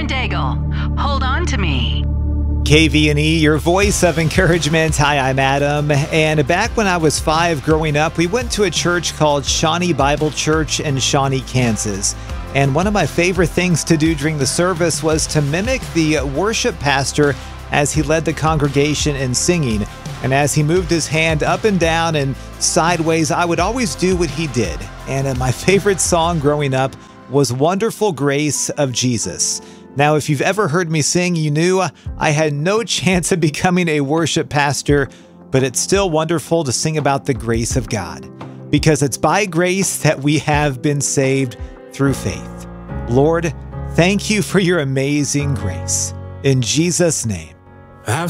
Lauren Daigle. Hold on to me. KV&E, your voice of encouragement. Hi, I'm Adam. And back when I was 5 growing up, we went to a church called Shawnee Bible Church in Shawnee, Kansas. And one of my favorite things to do during the service was to mimic the worship pastor as he led the congregation in singing. And as he moved his hand up and down and sideways, I would always do what he did. And my favorite song growing up was Wonderful Grace of Jesus. Now, if you've ever heard me sing, you knew I had no chance of becoming a worship pastor, but it's still wonderful to sing about the grace of God, because it's by grace that we have been saved through faith. Lord, thank you for your amazing grace. In Jesus' name.